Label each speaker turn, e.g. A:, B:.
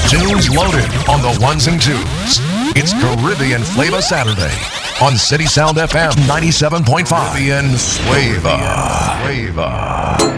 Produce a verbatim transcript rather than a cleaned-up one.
A: Tunes loaded on the ones and twos. It's Caribbean Flavor Saturday on City Sound F M ninety-seven point five. Caribbean Flavor. Flavor.